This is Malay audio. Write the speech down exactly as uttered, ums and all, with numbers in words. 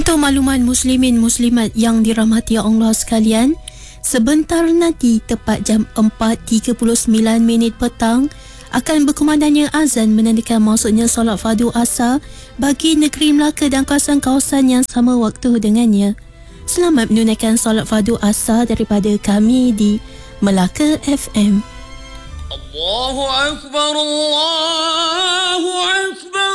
Untuk makluman muslimin muslimat yang dirahmati Allah sekalian, sebentar nanti tepat jam empat tiga puluh sembilan minit petang akan berkumandangnya azan menandakan masuknya solat fardu asar bagi negeri Melaka dan kawasan-kawasan yang sama waktu dengannya. Selamat menunaikan solat fardu asar daripada kami di Melaka F M. Allahu Akbar, Allahu Akbar.